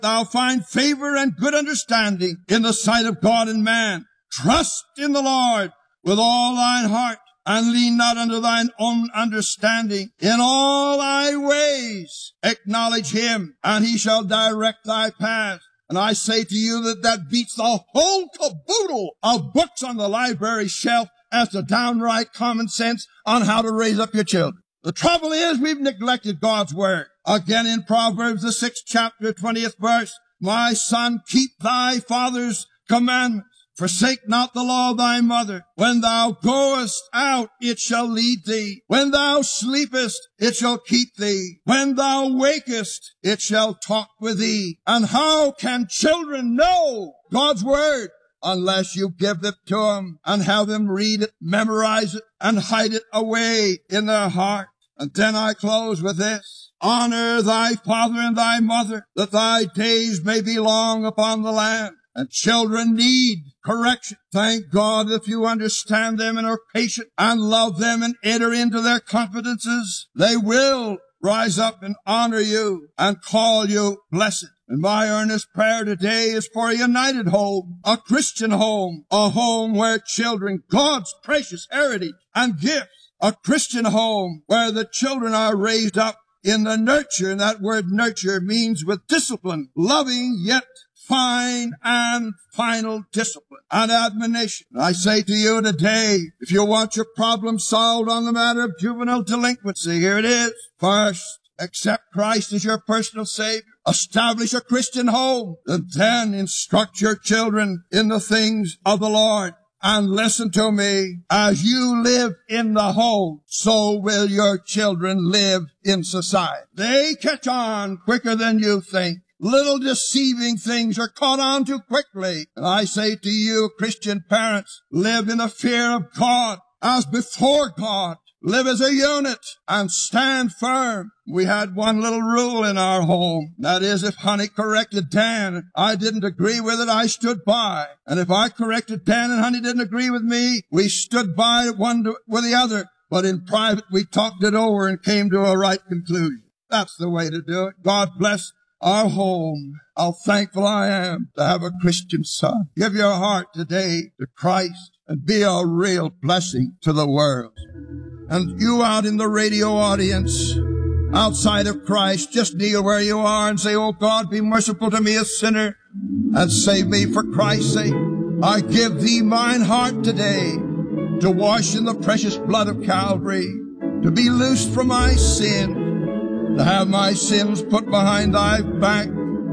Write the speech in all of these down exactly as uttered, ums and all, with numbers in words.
thou find favor and good understanding in the sight of God and man. Trust in the Lord with all thine heart, and lean not unto thine own understanding. In all thy ways acknowledge him, and he shall direct thy path. And I say to you that that beats the whole caboodle of books on the library shelf as to downright common sense on how to raise up your children. The trouble is we've neglected God's word. Again in Proverbs, the sixth chapter, twentieth verse, my son, keep thy father's commandments. Forsake not the law of thy mother. When thou goest out, it shall lead thee. When thou sleepest, it shall keep thee. When thou wakest, it shall talk with thee. And how can children know God's word unless you give it to them and have them read it, memorize it, and hide it away in their heart? And then I close with this. Honor thy father and thy mother, that thy days may be long upon the land. And children need correction. Thank God if you understand them and are patient and love them and enter into their confidences, they will rise up and honor you and call you blessed. And my earnest prayer today is for a united home, a Christian home, a home where children, God's precious heritage and gifts, a Christian home where the children are raised up in the nurture. And that word nurture means with discipline, loving yet fine and final discipline and admonition. And I say to you today, if you want your problem solved on the matter of juvenile delinquency, here it is. First, accept Christ as your personal Savior. Establish a Christian home. And then instruct your children in the things of the Lord. And listen to me, as you live in the home, so will your children live in society. They catch on quicker than you think. Little deceiving things are caught on too quickly. And I say to you, Christian parents, live in the fear of God as before God. Live as a unit and stand firm. We had one little rule in our home. That is, if Honey corrected Dan, I didn't agree with it, I stood by. And if I corrected Dan and Honey didn't agree with me, we stood by one to, with the other. But in private, we talked it over and came to a right conclusion. That's the way to do it. God bless our home. How thankful I am to have a Christian son. Give your heart today to Christ and be a real blessing to the world. And you out in the radio audience, outside of Christ, just kneel where you are and say, oh God, be merciful to me, a sinner, and save me for Christ's sake. I give thee mine heart today to wash in the precious blood of Calvary, to be loosed from my sin, to have my sins put behind thy back,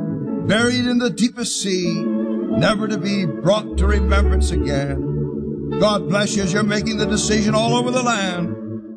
buried in the deepest sea, never to be brought to remembrance again. God bless you as you're making the decision all over the land.